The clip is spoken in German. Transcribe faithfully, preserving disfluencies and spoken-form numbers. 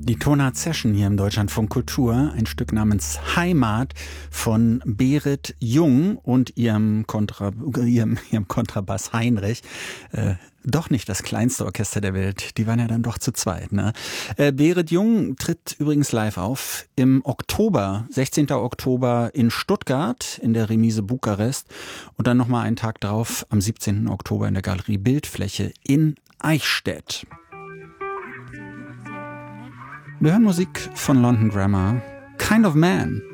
Die Tonart Session hier im Deutschlandfunk Kultur, ein Stück namens Heimat von Berit Jung und ihrem, Kontra, ihrem, ihrem Kontrabass Heinrich. Äh, doch nicht das kleinste Orchester der Welt, die waren ja dann doch zu zweit. Ne? Äh, Berit Jung tritt übrigens live auf im Oktober, sechzehnten Oktober in Stuttgart in der Remise Bukarest und dann nochmal einen Tag drauf am siebzehnten Oktober in der Galerie Bildfläche in Eichstätt. Wir hören Musik von London Grammar, Kind of Man.